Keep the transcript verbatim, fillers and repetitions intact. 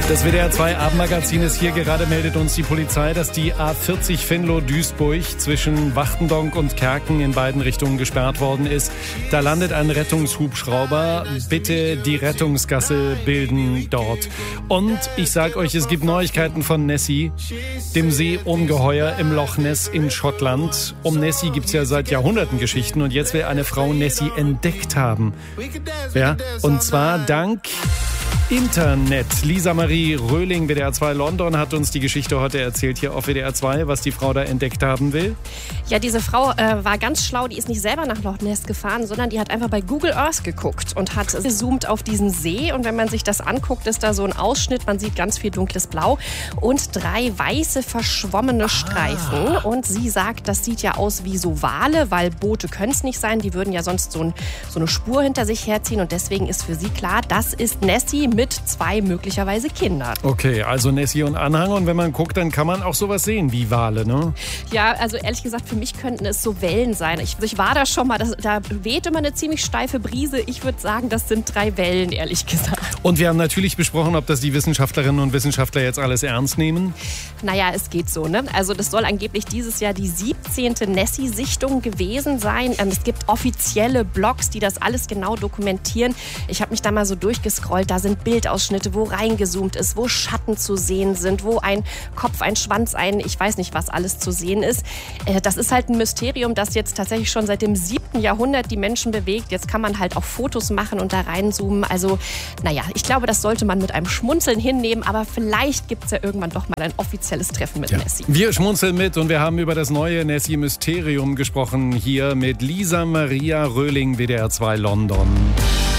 Das W D R zwei Abendmagazin ist hier. Gerade meldet uns die Polizei, dass die A vierzig Venlo-Duisburg zwischen Wachtendonk und Kerken in beiden Richtungen gesperrt worden ist. Da landet ein Rettungshubschrauber. Bitte die Rettungsgasse bilden dort. Und ich sag euch, es gibt Neuigkeiten von Nessie, dem Seeungeheuer im Loch Ness in Schottland. Um Nessie gibt's ja seit Jahrhunderten Geschichten und jetzt will eine Frau Nessie entdeckt haben. Ja, und zwar dank Internet. Lisa Marie Röhling, W D R zwei London, hat uns die Geschichte heute erzählt hier auf W D R zwei, was die Frau da entdeckt haben will. Ja, diese Frau äh, war ganz schlau. Die ist nicht selber nach Loch Ness gefahren, sondern die hat einfach bei Google Earth geguckt und hat gezoomt auf diesen See. Und wenn man sich das anguckt, ist da so ein Ausschnitt. Man sieht ganz viel dunkles Blau und drei weiße verschwommene Streifen. Ah. Und sie sagt, das sieht ja aus wie so Wale, weil Boote können es nicht sein. Die würden ja sonst so, ein, so eine Spur hinter sich herziehen. Und deswegen ist für sie klar, das ist Nessie mit zwei möglicherweise Kindern. Okay, also Nessie und Anhang. Und wenn man guckt, dann kann man auch sowas sehen wie Wale, ne? Ja, also ehrlich gesagt, für mich könnten es so Wellen sein. Ich, ich war da schon mal, das, da weht immer eine ziemlich steife Brise. Ich würde sagen, das sind drei Wellen, ehrlich gesagt. Und wir haben natürlich besprochen, ob das die Wissenschaftlerinnen und Wissenschaftler jetzt alles ernst nehmen. Naja, es geht so, ne? Also das soll angeblich dieses Jahr die siebzehnte Nessie-Sichtung gewesen sein. Ähm, es gibt offizielle Blogs, die das alles genau dokumentieren. Ich habe mich da mal so durchgescrollt. Da sind Bildausschnitte, wo reingezoomt ist, wo Schatten zu sehen sind, wo ein Kopf, ein Schwanz, ein, ich weiß nicht, was alles zu sehen ist. Äh, das ist halt ein Mysterium, das jetzt tatsächlich schon seit dem siebten Jahrhundert die Menschen bewegt. Jetzt kann man halt auch Fotos machen und da reinzoomen. Also, naja, ich glaube, das sollte man mit einem Schmunzeln hinnehmen, aber vielleicht gibt es ja irgendwann doch mal ein offizielles Treffen mit ja. Nessie. Wir schmunzeln mit und wir haben über das neue Nessie-Mysterium gesprochen, hier mit Lisa Maria Röhling, W D R zwei London.